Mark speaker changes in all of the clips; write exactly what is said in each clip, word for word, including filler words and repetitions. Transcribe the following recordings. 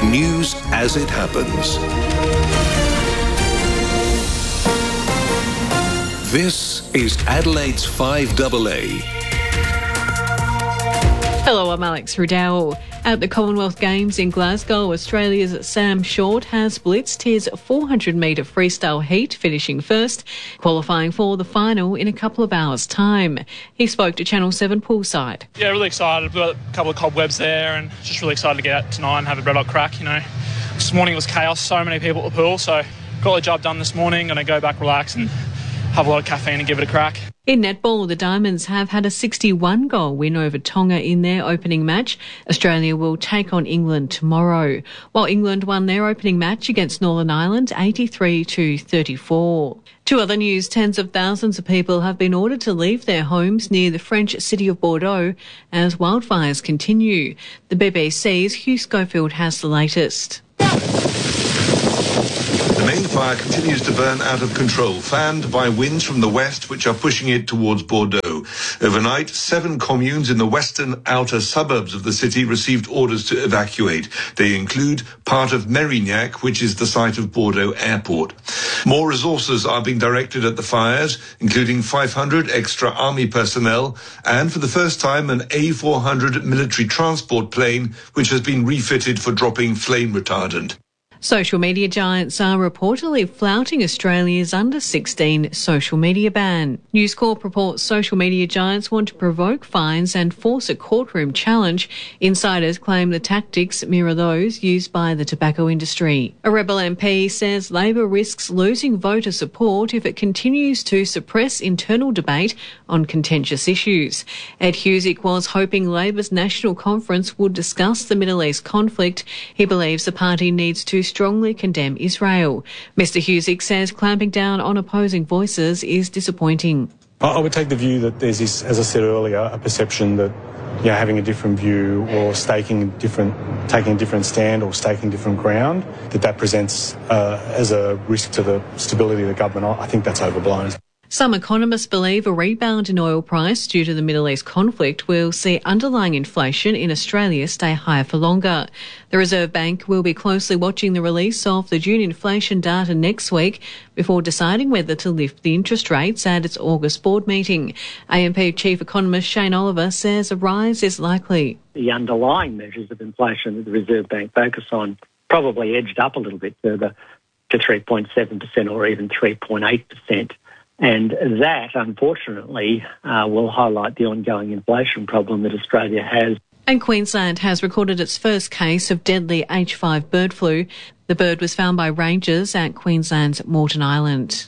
Speaker 1: News as it happens. This is Adelaide's five double A.
Speaker 2: Hello, I'm Alex Riddell. At the Commonwealth Games in Glasgow, Australia's Sam Short has blitzed his four hundred metre freestyle heat, finishing first, qualifying for the final in a couple of hours' time. He spoke to Channel seven poolside.
Speaker 3: Yeah, really excited. We've got a couple of cobwebs there and just really excited to get out tonight and have a red hot crack, you know. This morning was chaos, so many people at the pool, so got the job done this morning. Going to go back, relax and have a lot of caffeine and give it a crack.
Speaker 2: In netball, the Diamonds have had a sixty-one goal win over Tonga in their opening match. Australia will take on England tomorrow, while England won their opening match against Northern Ireland eighty-three to thirty-four. To other news, tens of thousands of people have been ordered to leave their homes near the French city of Bordeaux as wildfires continue. The B B C's Hugh Schofield has the latest.
Speaker 4: The main fire continues to burn out of control, fanned by winds from the west, which are pushing it towards Bordeaux. Overnight, seven communes in the western outer suburbs of the city received orders to evacuate. They include part of Mérignac, which is the site of Bordeaux Airport. More resources are being directed at the fires, including five hundred extra army personnel, and for the first time, an A four hundred military transport plane, which has been refitted for dropping flame retardant.
Speaker 2: Social media giants are reportedly flouting Australia's under sixteen social media ban. News Corp reports social media giants want to provoke fines and force a courtroom challenge. Insiders claim the tactics mirror those used by the tobacco industry. A Rebel M P says Labor risks losing voter support if it continues to suppress internal debate on contentious issues. Ed Husick was hoping Labor's National Conference would discuss the Middle East conflict. He believes the party needs to strongly condemn Israel. Mister Husick says clamping down on opposing voices is disappointing.
Speaker 5: I would take the view that there's this, as I said earlier, a perception that, you know, having a different view or staking different, taking a different stand or staking different ground, that that presents uh, as a risk to the stability of the government. I think that's overblown.
Speaker 2: Some economists believe a rebound in oil price due to the Middle East conflict will see underlying inflation in Australia stay higher for longer. The Reserve Bank will be closely watching the release of the June inflation data next week before deciding whether to lift the interest rates at its August board meeting. A M P Chief Economist Shane Oliver says a rise is likely.
Speaker 6: The underlying measures of inflation that the Reserve Bank focus on probably edged up a little bit further to three point seven percent or even three point eight percent. And that, unfortunately, uh, will highlight the ongoing inflation problem that Australia has.
Speaker 2: And Queensland has recorded its first case of deadly H five bird flu. The bird was found by rangers at Queensland's Moreton Island.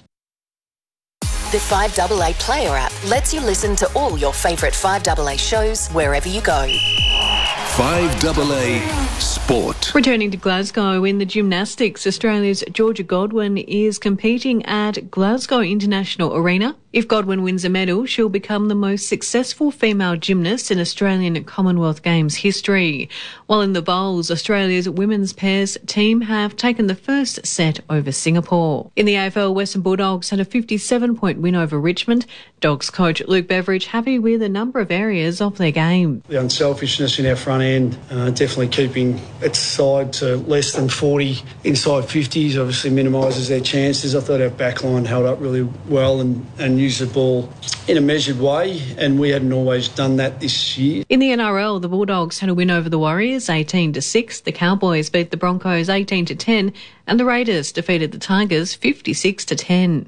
Speaker 7: The five double A Player app lets you listen to all your favourite five double A shows wherever you go.
Speaker 1: five double A Sport.
Speaker 2: Returning to Glasgow in the gymnastics, Australia's Georgia Godwin is competing at Glasgow International Arena. If Godwin wins a medal, she'll become the most successful female gymnast in Australian Commonwealth Games history. While in the bowls, Australia's women's pairs team have taken the first set over Singapore. In the A F L, Western Bulldogs had a fifty-seven point win over Richmond. Dogs coach Luke Beveridge happy with a number of areas of their game.
Speaker 8: The unselfishness in our front end, uh, definitely keeping its side to less than forty inside fifties, obviously minimises their chances. I thought our backline held up really well and, and used the ball in a measured way, and we hadn't always done that this year.
Speaker 2: In the N R L, the Bulldogs had a win over the Warriors eighteen to six, the Cowboys beat the Broncos eighteen to ten, and the Raiders defeated the Tigers fifty-six to ten.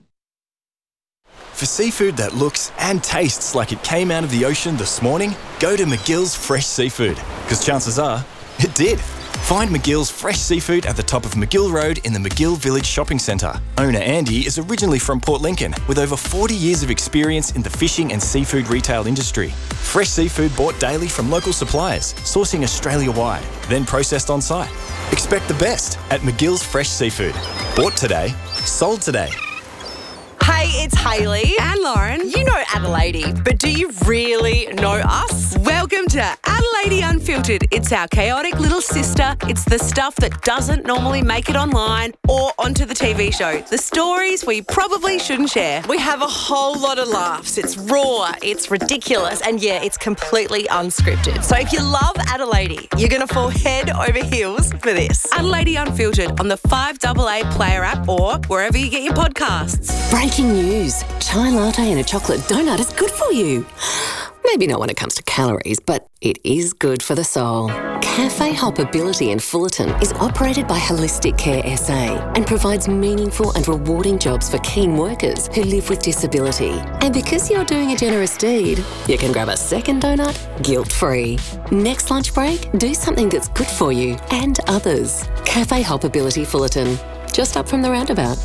Speaker 9: For seafood that looks and tastes like it came out of the ocean this morning, go to McGill's Fresh Seafood, because chances are it did. Find McGill's Fresh Seafood at the top of McGill Road in the McGill Village Shopping Centre. Owner Andy is originally from Port Lincoln with over forty years of experience in the fishing and seafood retail industry. Fresh seafood bought daily from local suppliers, sourcing Australia-wide, then processed on site. Expect the best at McGill's Fresh Seafood. Bought today, sold today.
Speaker 10: Hey, it's Hayley and Lauren. You know Adelaide, but do you really know us? Welcome to Adelaide Lady Unfiltered. It's our chaotic little sister. It's the stuff that doesn't normally make it online or onto the T V show. The stories we probably shouldn't share.
Speaker 11: We have a whole lot of laughs. It's raw, it's ridiculous, and yeah, it's completely unscripted. So if you love Adelaide, you're going to fall head over heels for this.
Speaker 10: Adelaide Unfiltered on the five A A Player app or wherever you get your podcasts.
Speaker 7: Breaking news. Chai latte and a chocolate donut is good for you. Maybe not when it comes to calories, but it is good for the soul. Cafe Hoppability in Fullerton is operated by Holistic Care S A and provides meaningful and rewarding jobs for keen workers who live with disability. And because you're doing a generous deed, you can grab a second donut guilt-free. Next lunch break, do something that's good for you and others. Cafe Hoppability Fullerton, just up from the roundabout.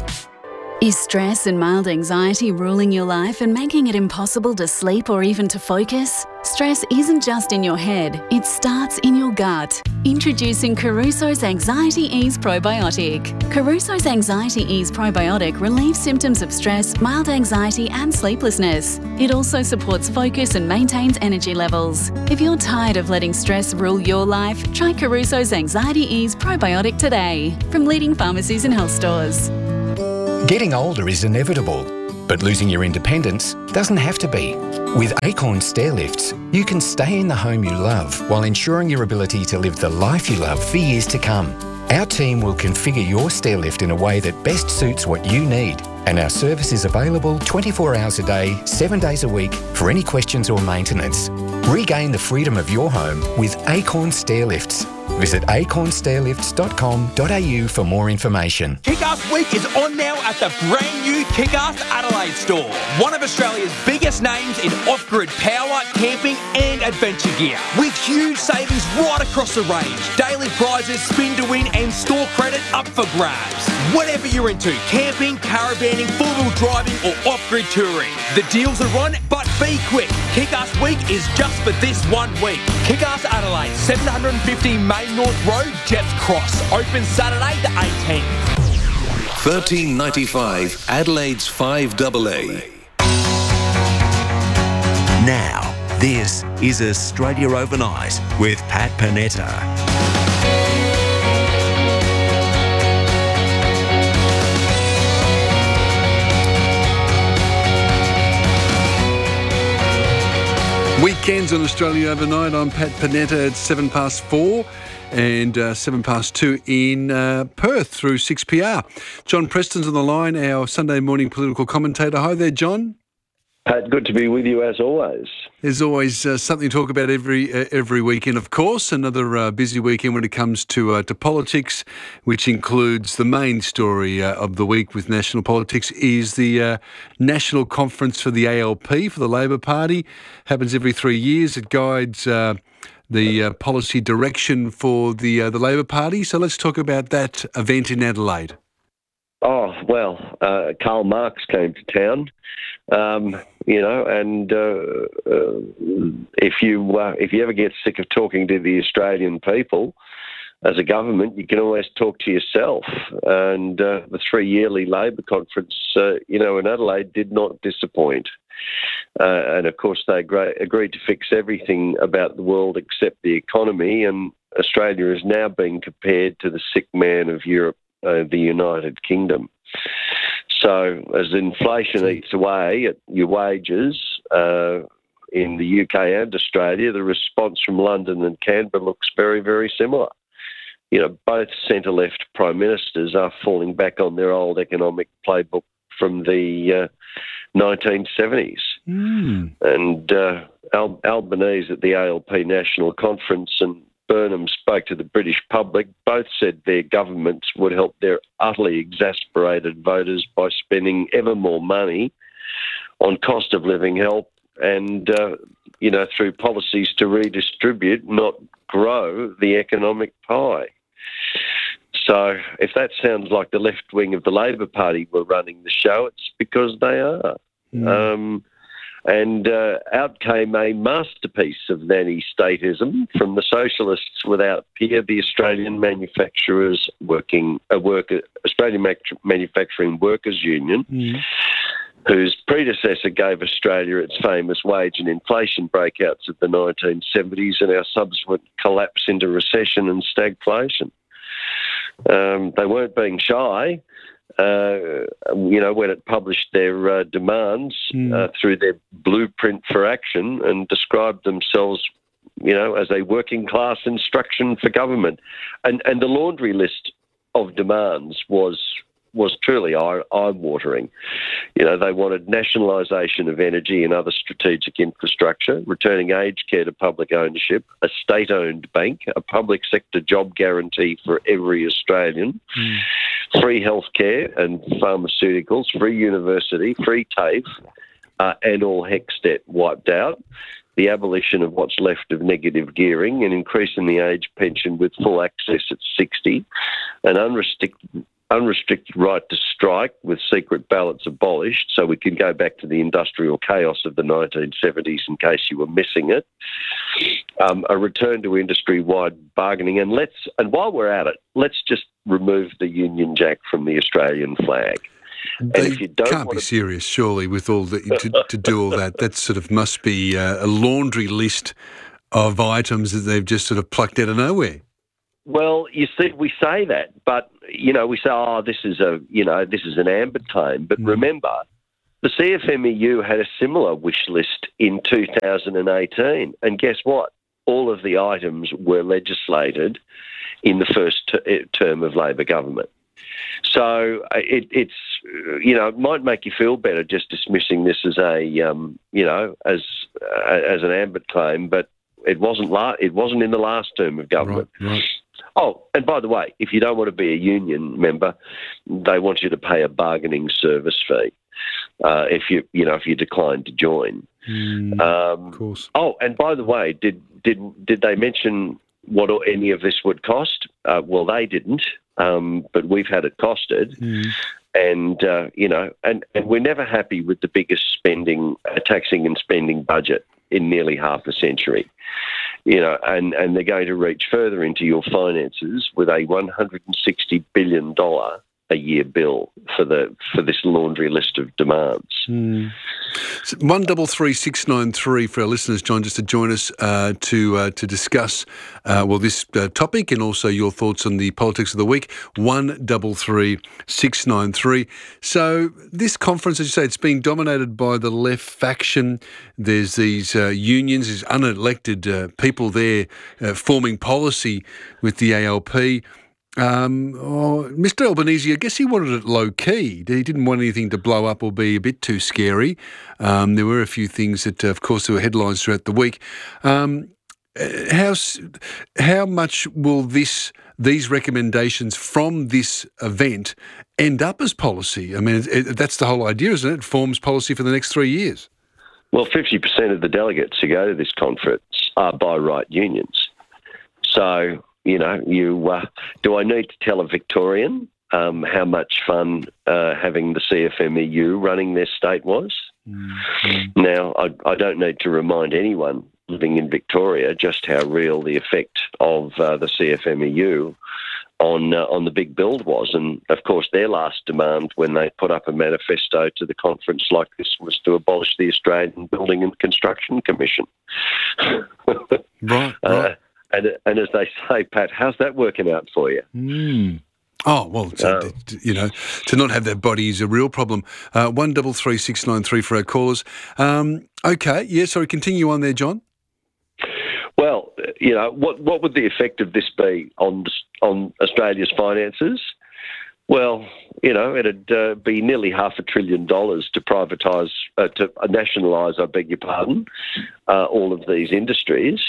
Speaker 12: Is stress and mild anxiety ruling your life and making it impossible to sleep or even to focus? Stress isn't just in your head, it starts in your gut. Introducing Caruso's Anxiety Ease Probiotic. Caruso's Anxiety Ease Probiotic relieves symptoms of stress, mild anxiety and sleeplessness. It also supports focus and maintains energy levels. If you're tired of letting stress rule your life, try Caruso's Anxiety Ease Probiotic today from leading pharmacies and health stores.
Speaker 13: Getting older is inevitable, but losing your independence doesn't have to be. With Acorn Stairlifts, you can stay in the home you love while ensuring your ability to live the life you love for years to come. Our team will configure your stairlift in a way that best suits what you need, and our service is available twenty-four hours a day, seven days a week for any questions or maintenance. Regain the freedom of your home with Acorn Stairlifts. Visit acorn stairlifts dot com dot a u for more information.
Speaker 14: Kick-Ass Week is on now at the brand new Kick-Ass Adelaide store. One of Australia's biggest names in off-grid power, camping and adventure gear. With huge savings right across the range. Daily prizes, spin to win and store credit up for grabs. Whatever you're into, camping, caravanning, four-wheel driving or off-grid touring. The deals are on, but be quick. Kick-Ass Week is just for this one week. Kick-Ass Adelaide, seven fifty Main North Road, Jets Cross. Open Saturday the eighteenth.
Speaker 1: thirteen ninety-five Adelaide's five A A.
Speaker 15: Now, this is Australia Overnight with Pat Panetta.
Speaker 16: Weekends on Australia Overnight. I'm Pat Panetta at seven past four and uh, seven past two in uh, Perth through six P R. John Preston's on the line, our Sunday morning political commentator. Hi there, John.
Speaker 17: Pat, good to be with you as always.
Speaker 16: There's always uh, something to talk about every uh, every weekend, of course. Another uh, busy weekend when it comes to uh, to politics, which includes the main story uh, of the week with national politics is the uh, National Conference for the A L P, for the Labor Party. Happens every three years. It guides uh, the uh, policy direction for the uh, the Labor Party. So let's talk about that event in Adelaide.
Speaker 17: Oh, well, uh, Karl Marx came to town. Um, you know, and uh, uh, if you uh, if you ever get sick of talking to the Australian people as a government, you can always talk to yourself. And uh, the three yearly Labor conference, uh, you know, in Adelaide did not disappoint. Uh, and of course, they agreed, agreed to fix everything about the world except the economy. And Australia is now being compared to the sick man of Europe, uh, the United Kingdom. So as inflation eats away at your wages uh, in the U K and Australia, the response from London and Canberra looks very, very similar. You know, both centre-left prime ministers are falling back on their old economic playbook from the uh, nineteen seventies. Mm. And uh, Al- Albanese at the A L P National Conference and Burnham spoke to the British public. Both said their governments would help their utterly exasperated voters by spending ever more money on cost of living help and, uh, you know, through policies to redistribute, not grow the economic pie. So if that sounds like the left wing of the Labor Party were running the show, it's because they are. Mm. Um, And uh, out came a masterpiece of nanny-statism from the Socialists Without Peer, the Australian Manufacturers Working uh, worker, Australian Manufacturing Workers Union. Mm. whose predecessor gave Australia its famous wage and inflation breakouts of the nineteen seventies and our subsequent collapse into recession and stagflation. Um, they weren't being shy, uh, you know, when it published their uh, demands mm. uh, through their blueprint for action and described themselves, you know, as a working class instruction for government. And, and the laundry list of demands was was truly eye-watering. You know, they wanted nationalisation of energy and other strategic infrastructure, returning aged care to public ownership, a state-owned bank, a public sector job guarantee for every Australian, mm. free healthcare and pharmaceuticals, free university, free TAFE, uh, and all HECS debt wiped out, the abolition of what's left of negative gearing, and increasing the age pension with full access at sixty, an unrestricted unrestricted right to strike with secret ballots abolished, so we can go back to the industrial chaos of the nineteen seventies in case you were missing it. Um, a return to industry-wide bargaining, and let's and while we're at it, let's just remove the Union Jack from the Australian flag. And
Speaker 16: They
Speaker 17: if you don't
Speaker 16: can't
Speaker 17: want
Speaker 16: be
Speaker 17: to...
Speaker 16: serious, surely, with all that to, to do all that. That sort of must be uh, a laundry list of items that they've just sort of plucked out of nowhere.
Speaker 17: Well, you see, we say that, but, you know, we say, oh, this is a, you know, this is an amber claim. But mm. remember, the C F M E U had a similar wish list in two thousand eighteen. And guess what? All of the items were legislated in the first ter- term of Labor government. So it, it's, you know, it might make you feel better just dismissing this as a, um, you know, as uh, as an amber claim, but it wasn't la- it wasn't in the last term of government.
Speaker 16: Right, right.
Speaker 17: Oh, and by the way, if you don't want to be a union member, they want you to pay a bargaining service fee uh, if you, you know, if you decline to join.
Speaker 16: Mm,
Speaker 17: um,
Speaker 16: of course.
Speaker 17: Oh, and by the way, did did did they mention what any of this would cost? Uh, well, they didn't, um, but we've had it costed.
Speaker 16: Mm.
Speaker 17: And, uh, you know, and, and we're never happy with the biggest spending, uh, taxing and spending budget in nearly half a century. You know, and, and they're going to reach further into your finances with a one hundred sixty billion dollars a year bill for the for this laundry list of demands.
Speaker 16: Mm. So one double three six nine three for our listeners, John, just to join us uh, to uh, to discuss uh, well this uh, topic and also your thoughts on the politics of the week. One double three six nine three. So this conference, as you say, it's being dominated by the left faction. There's these uh, unions, there's unelected uh, people there uh, forming policy with the A L P. Um, oh, Mister Albanese, I guess he wanted it low-key. He didn't want anything to blow up or be a bit too scary. Um, there were a few things that, uh, of course, there were headlines throughout the week. Um, how, how much will this these recommendations from this event end up as policy? I mean, it, it, that's the whole idea, isn't it? It forms policy for the next three years.
Speaker 17: Well, fifty percent of the delegates who go to this conference are by right unions. So... You know, you uh, do I need to tell a Victorian um, how much fun uh, having the C F M E U running their state was? Mm-hmm. Now, I, I don't need to remind anyone living in Victoria just how real the effect of uh, the C F M E U on uh, on the big build was. And, of course, their last demand when they put up a manifesto to the conference like this was to abolish the Australian Building and Construction Commission.
Speaker 16: Right, right.
Speaker 17: Uh, And, and as they say, Pat, how's that working out for you?
Speaker 16: Mm. Oh, well, so, uh, you know, to not have that body is a real problem. Uh, one double three six nine three for our callers. Um, okay, yeah, sorry, continue on there, John.
Speaker 17: Well, you know, what what would the effect of this be on on Australia's finances? Well, you know, it'd uh, be nearly half a trillion dollars to privatise, uh, to nationalise, I beg your pardon, uh, all of these industries,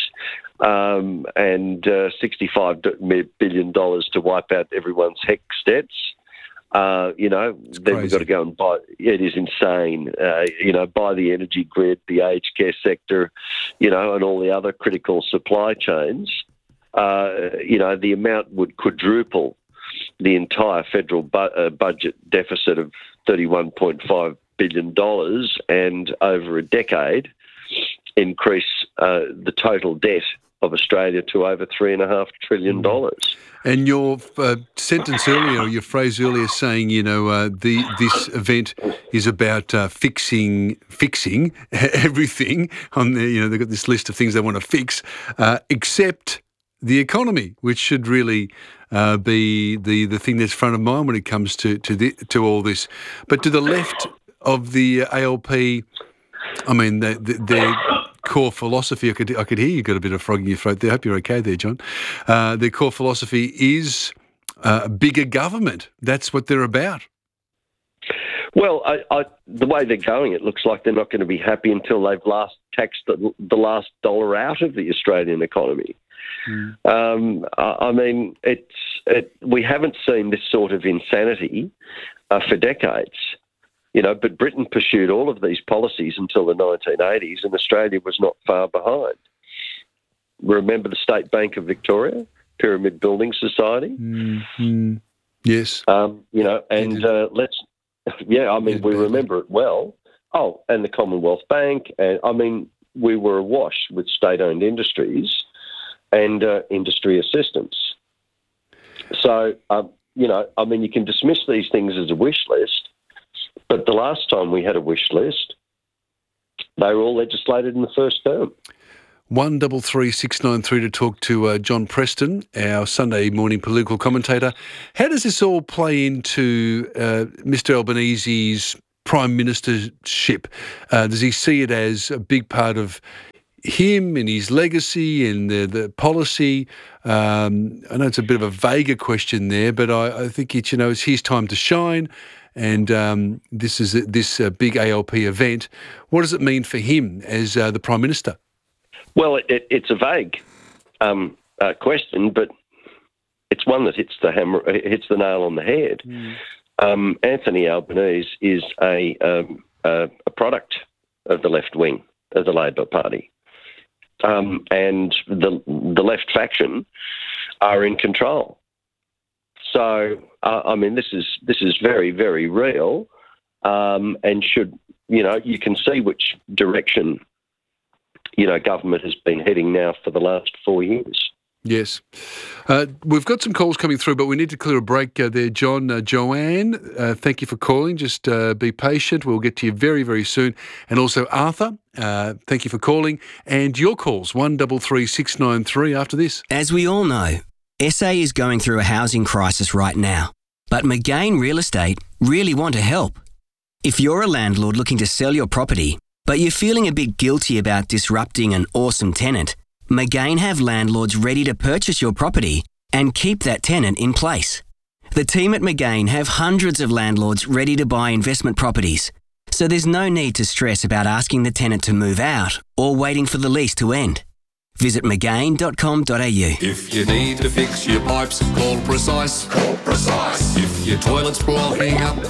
Speaker 17: um, and uh, sixty-five billion dollars to wipe out everyone's HECS debts. Uh, you know, it's then crazy. We've got to go and buy. It is insane. Uh, you know, buy the energy grid, the aged care sector, you know, and all the other critical supply chains. Uh, you know, the amount would quadruple the entire federal bu- uh, budget deficit of thirty-one point five billion dollars, and over a decade increase uh, the total debt of Australia to over three and a half trillion dollars.
Speaker 16: And your uh, sentence earlier, or your phrase earlier, saying, you know, uh, the this event is about uh, fixing fixing everything on the, you know, they've got this list of things they want to fix, uh, except the economy, which should really uh, be the, the thing that's front of mind when it comes to to the, to all this. But to the left of the A L P, I mean, they, they, they're core philosophy, I could I could hear you got a bit of frog in your throat there. I hope you're okay there, John. Uh, their core philosophy is uh, bigger government. That's what they're about.
Speaker 17: Well, I, I, the way they're going, it looks like they're not going to be happy until they've last taxed the, the last dollar out of the Australian economy. Mm. Um, I, I mean, it's it, we haven't seen this sort of insanity uh, for decades. You know, but Britain pursued all of these policies until the nineteen eighties, and Australia was not far behind. Remember the State Bank of Victoria, Pyramid Building Society?
Speaker 16: Mm-hmm. Yes.
Speaker 17: Um, you know, and uh, let's, yeah, I mean, we remember it well. Oh, and the Commonwealth Bank, and I mean, we were awash with state-owned industries and uh, industry assistance. So, um, you know, I mean, you can dismiss these things as a wish list, but the last time we had a wish list, they were all legislated in the first term.
Speaker 16: One double three six nine three to talk to uh, John Preston, our Sunday morning political commentator. How does this all play into uh, Mister Albanese's prime ministership? Uh, does he see it as a big part of him and his legacy and the, the policy? Um, I know it's a bit of a vaguer question there, but I, I think it's, you know, it's his time to shine. And um, this is this uh, big A L P event. What does it mean for him as uh, the Prime Minister?
Speaker 17: Well, it, it, it's a vague um, uh, question, but it's one that hits the hammer, hits the nail on the head. Mm. Um, Anthony Albanese is a, um, a a product of the left wing of the Labor Party, um, and the the left faction are in control. So, uh, I mean, this is this is very, very real, um, and should, you know, you can see which direction, you know, government has been heading now for the last four years.
Speaker 16: Yes. Uh, we've got some calls coming through, but we need to clear a break uh, there, John. Uh, Joanne, uh, thank you for calling. Just uh, be patient. We'll get to you very, very soon. And also Arthur, uh, thank you for calling. And your calls, one double three six nine three after this.
Speaker 18: As we all know, S A is going through a housing crisis right now, but McGain Real Estate really want to help. If you're a landlord looking to sell your property, but you're feeling a bit guilty about disrupting an awesome tenant, McGain have landlords ready to purchase your property and keep that tenant in place. The team at McGain have hundreds of landlords ready to buy investment properties, so there's no need to stress about asking the tenant to move out or waiting for the lease to end. Visit McGain dot com dot a u.
Speaker 19: If you need to fix your pipes, call Precise. Call Precise. If your toilet's blowing up,